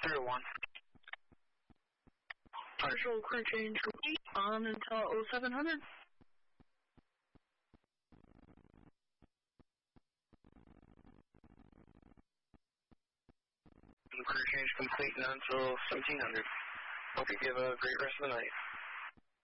301. Partial crew change on until 0700. Crew change complete now until 1700. Hope you have a great rest of the night.